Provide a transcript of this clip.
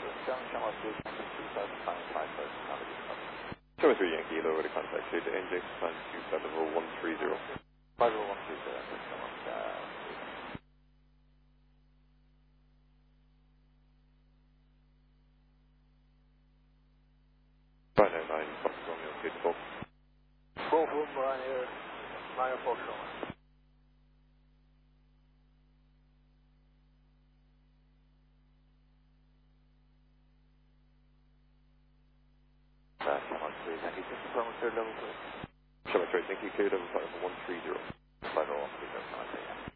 Show 3 Yankee, lower to contact data index, time 270-130. 599, Fox Romeo, good Fox. Both of them are here, 9 Fox Romeo. Show 3 Yankee, cleared over 130.